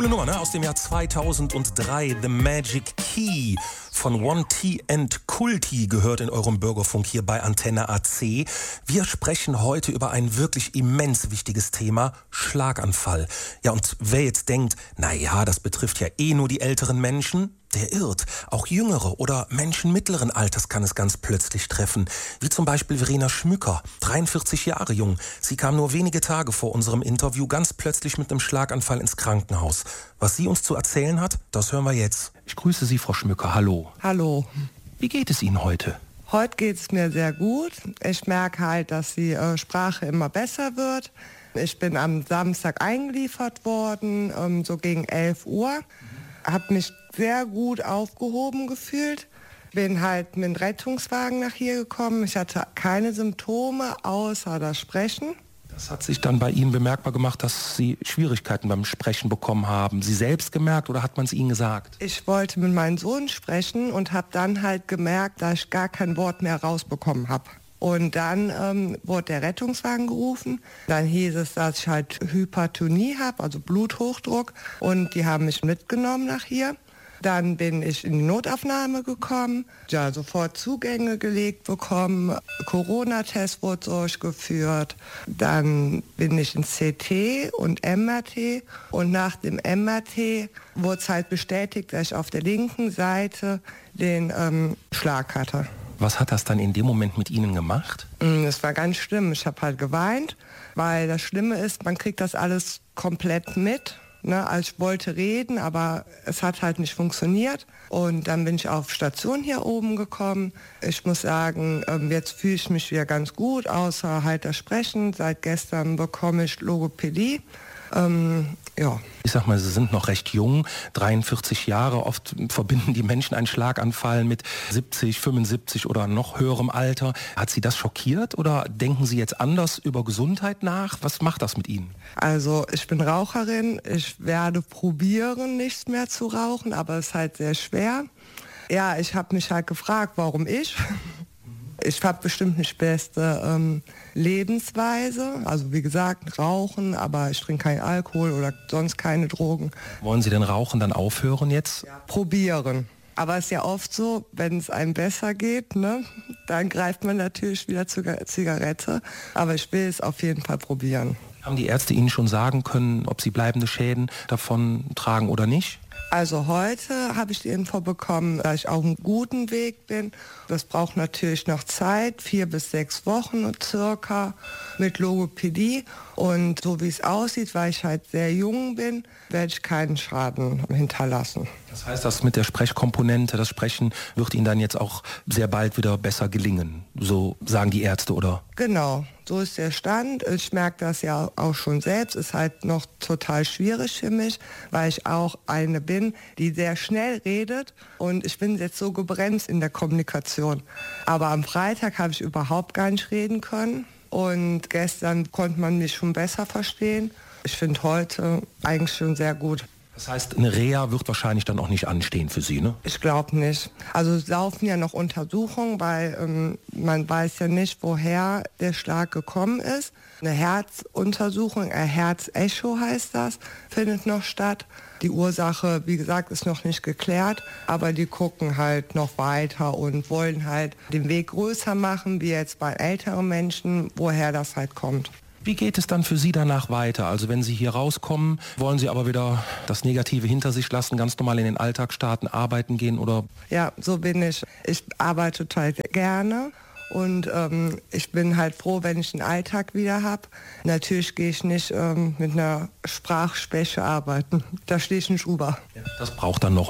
Coole Nummer, ne? Aus dem Jahr 2003. The Magic Key von One T and Kulti gehört in eurem Bürgerfunk hier bei Antenne AC. Wir sprechen heute über ein wirklich immens wichtiges Thema, Schlaganfall. Ja, und wer jetzt denkt, naja, das betrifft ja eh nur die älteren Menschen, der irrt. Auch Jüngere oder Menschen mittleren Alters kann es ganz plötzlich treffen. Wie zum Beispiel Verena Schmücker, 43 Jahre jung. Sie kam nur wenige Tage vor unserem Interview ganz plötzlich mit einem Schlaganfall ins Krankenhaus. Was sie uns zu erzählen hat, das hören wir jetzt. Ich grüße Sie, Frau Schmücker. Hallo. Hallo. Wie geht es Ihnen heute? Heute geht es mir sehr gut. Ich merke halt, dass die Sprache immer besser wird. Ich bin am Samstag eingeliefert worden, so gegen 11 Uhr. Habe mich sehr gut aufgehoben gefühlt. Bin halt mit dem Rettungswagen nach hier gekommen. Ich hatte keine Symptome außer das Sprechen. Das hat sich dann bei Ihnen bemerkbar gemacht, dass Sie Schwierigkeiten beim Sprechen bekommen haben. Sie selbst gemerkt oder hat man es Ihnen gesagt? Ich wollte mit meinem Sohn sprechen und habe dann halt gemerkt, dass ich gar kein Wort mehr rausbekommen habe. Und dann wurde der Rettungswagen gerufen. Dann hieß es, dass ich halt Hypertonie habe, also Bluthochdruck. Und die haben mich mitgenommen nach hier. Dann bin ich in die Notaufnahme gekommen, ja, sofort Zugänge gelegt bekommen, Corona-Test wurde durchgeführt. Dann bin ich ins CT und MRT. Und nach dem MRT wurde es halt bestätigt, dass ich auf der linken Seite den Schlag hatte. Was hat das dann in dem Moment mit Ihnen gemacht? Es war ganz schlimm. Ich habe halt geweint, weil das Schlimme ist, man kriegt das alles komplett mit. Ne? Also ich wollte reden, aber es hat halt nicht funktioniert. Und dann bin ich auf Station hier oben gekommen. Ich muss sagen, jetzt fühle ich mich wieder ganz gut, außer halt das Sprechen. Seit gestern bekomme ich Logopädie. Ja. Ich sag mal, Sie sind noch recht jung, 43 Jahre. Oft verbinden die Menschen einen Schlaganfall mit 70, 75 oder noch höherem Alter. Hat Sie das schockiert oder denken Sie jetzt anders über Gesundheit nach? Was macht das mit Ihnen? Also ich bin Raucherin. Ich werde probieren, nicht mehr zu rauchen, aber es ist halt sehr schwer. Ja, ich habe mich halt gefragt, warum ich? Ich habe bestimmt nicht beste Lebensweise, also wie gesagt Rauchen, aber ich trinke keinen Alkohol oder sonst keine Drogen. Wollen Sie denn Rauchen dann aufhören jetzt? Ja, probieren. Aber es ist ja oft so, wenn es einem besser geht, ne, dann greift man natürlich wieder zur Zigarette. Aber ich will es auf jeden Fall probieren. Haben die Ärzte Ihnen schon sagen können, ob Sie bleibende Schäden davon tragen oder nicht? Also heute habe ich die Info bekommen, dass ich auf einem guten Weg bin. Das braucht natürlich noch Zeit, 4 bis 6 Wochen circa mit Logopädie. Und so wie es aussieht, weil ich halt sehr jung bin, werde ich keinen Schaden hinterlassen. Das heißt, das mit der Sprechkomponente, das Sprechen wird Ihnen dann jetzt auch sehr bald wieder besser gelingen, so sagen die Ärzte, oder? Genau, so ist der Stand. Ich merke das ja auch schon selbst, ist halt noch total schwierig für mich, weil ich auch eine bin, die sehr schnell redet und ich bin jetzt so gebremst in der Kommunikation. Aber am Freitag habe ich überhaupt gar nicht reden können und gestern konnte man mich schon besser verstehen. Ich finde heute eigentlich schon sehr gut. Das heißt, eine Reha wird wahrscheinlich dann auch nicht anstehen für Sie, ne? Ich glaube nicht. Also es laufen ja noch Untersuchungen, weil man weiß ja nicht, woher der Schlag gekommen ist. Eine Herzuntersuchung, ein Herzecho heißt das, findet noch statt. Die Ursache, wie gesagt, ist noch nicht geklärt, aber die gucken halt noch weiter und wollen halt den Weg größer machen, wie jetzt bei älteren Menschen, woher das halt kommt. Wie geht es dann für Sie danach weiter? Also wenn Sie hier rauskommen, wollen Sie aber wieder das Negative hinter sich lassen, ganz normal in den Alltag starten, arbeiten gehen oder? Ja, so bin ich. Ich arbeite total gerne und ich bin halt froh, wenn ich einen Alltag wieder habe. Natürlich gehe ich nicht mit einer Sprachschwäche arbeiten. Da stehe ich nicht drüber. Das braucht dann noch